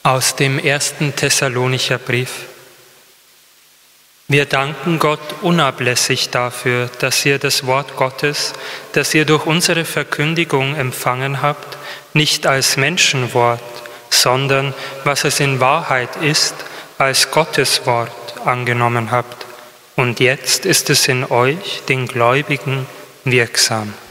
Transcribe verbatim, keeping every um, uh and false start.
Aus dem ersten Thessalonicher Brief. Wir danken Gott unablässig dafür, dass ihr das Wort Gottes, das ihr durch unsere Verkündigung empfangen habt, nicht als Menschenwort, sondern, was es in Wahrheit ist, als Gottes Wort angenommen habt. Und jetzt ist es in euch, den Gläubigen, wirksam.